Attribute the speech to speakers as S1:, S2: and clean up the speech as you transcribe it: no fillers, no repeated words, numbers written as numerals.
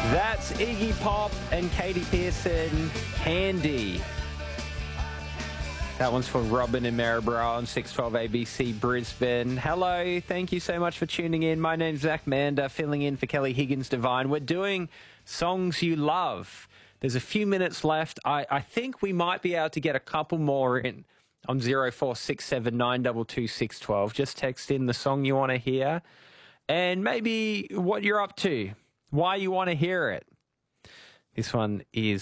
S1: That's Iggy Pop and Katie Pearson, Candy. That one's for Robin and Maryborough on 612 ABC Brisbane. Hello, thank you so much for tuning in. My name's Zach Mander, filling in for Kelly Higgins-Devine. We're doing songs you love. There's a few minutes left. I think we might be able to get a couple more in on 0467 922 612. Just text in the song you want to hear and maybe what you're up to, why you want to hear it. This one is